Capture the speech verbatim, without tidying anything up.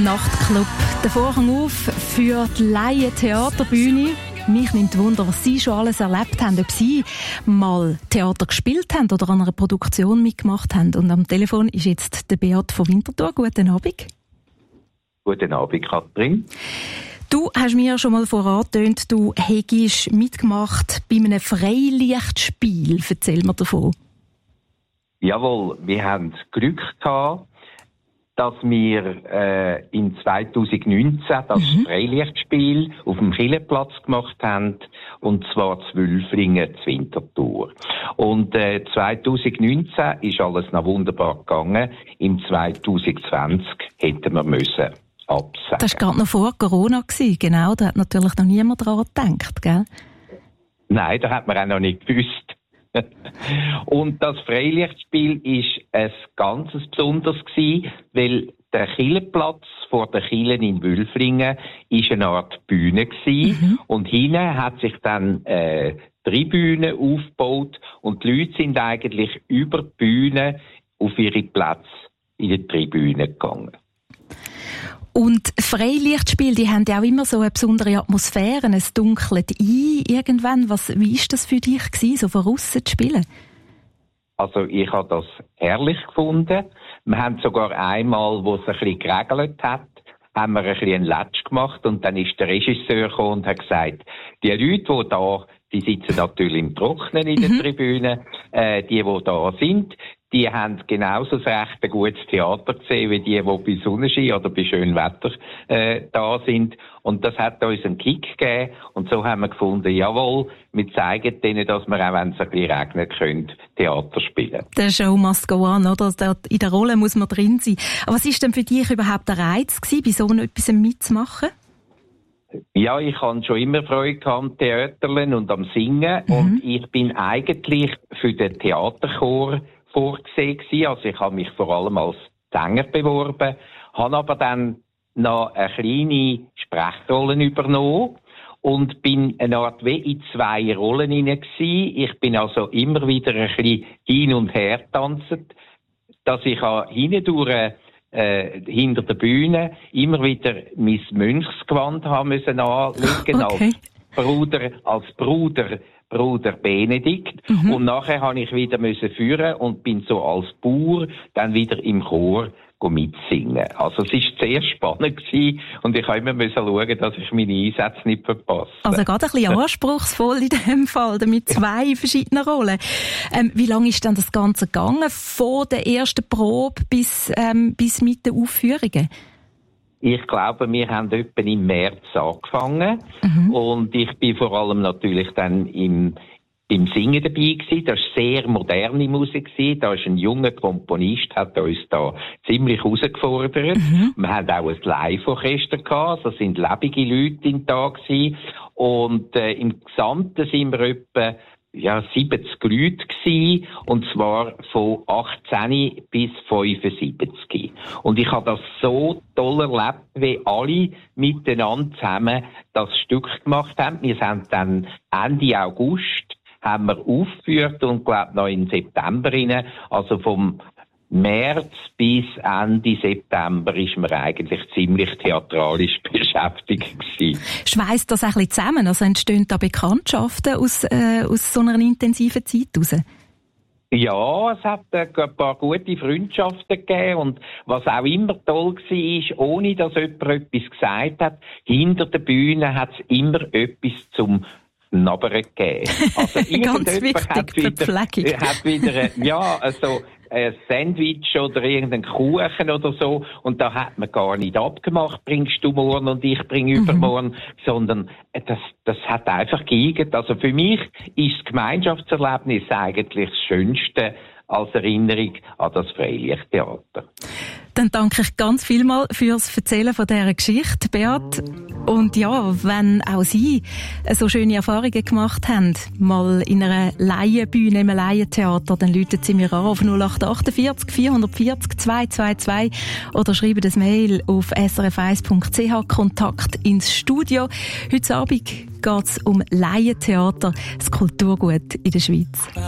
Nachtclub. Der Vorhang auf für die Laien-Theaterbühne. Mich nimmt Wunder, was Sie schon alles erlebt haben, ob Sie mal Theater gespielt haben oder an einer Produktion mitgemacht haben. Und am Telefon ist jetzt der Beat von Winterthur. Guten Abend. Guten Abend, Katrin. Du hast mir schon mal vorangetönt, du hättest mitgemacht bei einem Freilichtspiel. Erzähl mir davon. Jawohl, wir haben Glück gehabt, dass wir äh, in zwanzig neunzehn das mhm. Freilichtspiel auf dem Killenplatz gemacht haben, und zwar zu Wülflingen, zu Winterthur. Und äh, zwanzig neunzehn ist alles noch wunderbar gegangen. Im zwanzig zwanzig hätten wir müssen absagen. Das war gerade noch vor Corona, genau. Da hat natürlich noch niemand daran gedacht, gell? Nein, da hat man auch noch nicht gewusst. Und das Freilichtspiel ist ein ganz besonderes gewesen, weil der Killenplatz vor der Kille in Wülflingen ist eine Art Bühne gewesen. Mhm. Und hinten hat sich dann äh, Tribüne aufgebaut und die Leute sind eigentlich über die Bühne auf ihre Plätze in der Tribüne gegangen. Und Freilichtspiele, die haben ja auch immer so eine besondere Atmosphäre, es dunkelt ein irgendwann. Was, wie war das für dich gewesen, so von aussen zu spielen? Also ich habe das herrlich gefunden. Wir haben sogar einmal, wo es ein bisschen geregelt hat, haben wir ein bisschen einen Latsch gemacht und dann ist der Regisseur gekommen und hat gesagt, die Leute, die da, die sitzen natürlich im Trocknen in der mhm. Tribüne, äh, die, die da sind, die haben genauso das Recht, ein gutes Theater gesehen, wie die, die bei Sonnenschein oder bei schönem Wetter äh, da sind. Und das hat uns einen Kick gegeben. Und so haben wir gefunden, jawohl, wir zeigen denen, dass wir auch, wenn es ein bisschen regnet, können, Theater spielen. Der Show must go on, oder? In der Rolle muss man drin sein. Aber was war denn für dich überhaupt der Reiz gewesen, bei so etwas mitzumachen? Ja, ich hatte schon immer Freude am Theaterlen und am Singen. Mhm. Und ich bin eigentlich für den Theaterchor vorgesehen gewesen. Also ich habe mich vor allem als Sänger beworben, habe aber dann noch eine kleine Sprechrolle übernommen und bin eine Art wie in zwei Rollen hinein gewesen. Ich bin also immer wieder ein bisschen hin und her tanzend, dass ich hindurch äh, hinter der Bühne immer wieder mein Mönchsgewand haben müssen anlegen, okay. als Bruder, als Bruder Bruder Benedikt. Mhm. Und nachher habe ich wieder müssen führen und bin so als Bauer dann wieder im Chor mitsingen. Also es war sehr spannend gewesen und ich habe immer müssen schauen, dass ich meine Einsätze nicht verpasse. Also gerade ein bisschen anspruchsvoll in dem Fall, mit zwei verschiedenen Rollen. Ähm, wie lange ist dann das Ganze gegangen, von der ersten Probe bis, ähm, bis mit den Aufführungen? Ich glaube, wir haben etwa im März angefangen. Mhm. Und ich bin vor allem natürlich dann im, im Singen dabei gewesen. Das war sehr moderne Musik gewesen. Da ist ein junger Komponist, hat uns da ziemlich herausgefordert. Mhm. Wir hatten auch ein Live-Orchester gehabt. Das sind lebende Leute da gewesen. Und, äh, im Gesamten sind wir etwa ja, siebzig Leute gewesen, und zwar von achtzehn bis fünfundsiebzig. Und ich habe das so toll erlebt, wie alle miteinander zusammen das Stück gemacht haben. Wir sind dann Ende August haben wir aufgeführt und glaube noch in September rein, also vom März bis Ende September ist man eigentlich ziemlich theatralisch beschäftigt gewesen. Schweisst das ein bisschen zusammen? Also entstehen da Bekanntschaften aus, äh, aus so einer intensiven Zeit heraus? Ja, es hat äh, ein paar gute Freundschaften gegeben und was auch immer toll war, ist, ohne dass jemand etwas gesagt hat, hinter der Bühne hat es immer etwas zum Nabern gegeben. Also ganz wichtig, hat wieder, hat wieder, ja, also ein Sandwich oder irgendeinen Kuchen oder so, und da hat man gar nicht abgemacht, bringst du morgen und ich bringe mhm. übermorgen, sondern das, das hat einfach gegeben. Also für mich ist das Gemeinschaftserlebnis eigentlich das Schönste als Erinnerung an das Freilichttheater. Dann danke ich ganz vielmal fürs Erzählen von dieser Geschichte, Beat. Und ja, wenn auch Sie so schöne Erfahrungen gemacht haben, mal in einer Laienbühne, im Laientheater, dann rufen Sie mir an auf null acht achtundvierzig vierhundertvierzig zweihundertzweiundzwanzig oder schreiben das Mail auf s r f eins punkt c h, Kontakt ins Studio. Heute Abend geht es um Laientheater, das Kulturgut in der Schweiz.